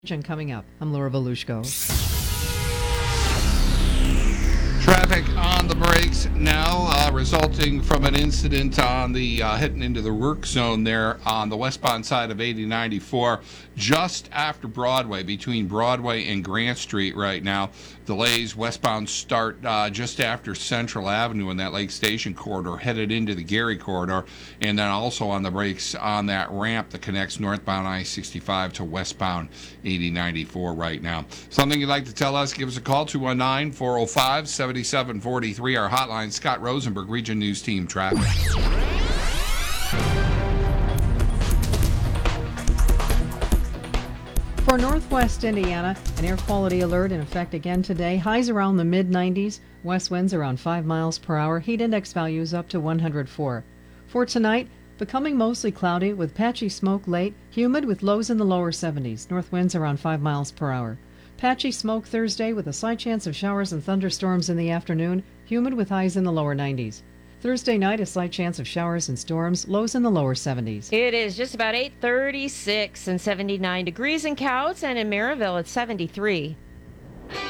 Coming up, I'm Laura Volushko. Traffic on the brakes now, resulting from an incident on the heading into the work zone there on the westbound side of 8094, just after Broadway, between Broadway and Grant Street right now. Delays westbound start just after Central Avenue in that Lake Station corridor, headed into the Gary corridor, and then also on the brakes on that ramp that connects northbound I-65 to westbound 8094 right now. Something you'd like to tell us, give us a call, 219-405-7743, our hotline. Scott Rosenberg, Region News Team Traffic. For Northwest Indiana, an air quality alert in effect again today. Highs around the mid-90s, west winds around 5 miles per hour, heat index values up to 104. For tonight, becoming mostly cloudy with patchy smoke late, humid with lows in the lower 70s, north winds around 5 miles per hour. Patchy smoke Thursday with a slight chance of showers and thunderstorms in the afternoon, humid with highs in the lower 90s. Thursday night, a slight chance of showers and storms, lows in the lower 70s. It is just about 8:36 and 79 degrees in Cowes, and in Maryville it's 73.